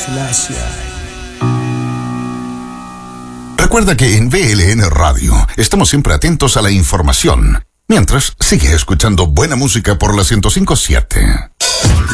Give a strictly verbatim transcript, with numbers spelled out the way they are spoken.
Recuerda que en V L N Radio estamos siempre atentos a la información. Mientras, sigue escuchando buena música por la ciento cinco punto siete.